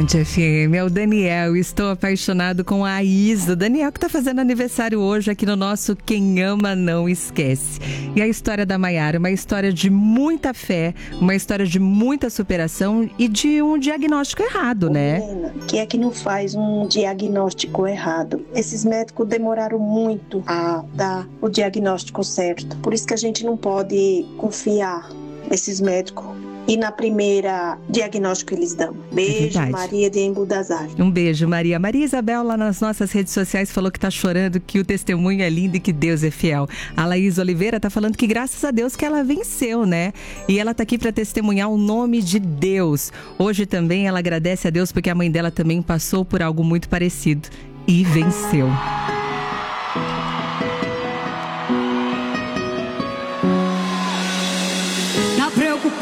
Band FM, é o Daniel. Estou apaixonado com a Isa. Daniel que está fazendo aniversário hoje aqui no nosso Quem Ama Não Esquece. E a história da Maiara, uma história de muita fé, uma história de muita superação e de um diagnóstico errado, né? Helena, quem é que não faz um diagnóstico errado? Esses médicos demoraram muito a dar o diagnóstico certo. Por isso que a gente não pode confiar nesses médicos. E na primeira diagnóstico eles dão. Beijo, Maria de Embu das Artes. Um beijo, Maria. Maria Isabel, lá nas nossas redes sociais, falou que tá chorando, que o testemunho é lindo e que Deus é fiel. A Laís Oliveira tá falando que graças a Deus que ela venceu, né? E ela tá aqui para testemunhar o nome de Deus. Hoje também ela agradece a Deus porque a mãe dela também passou por algo muito parecido e venceu.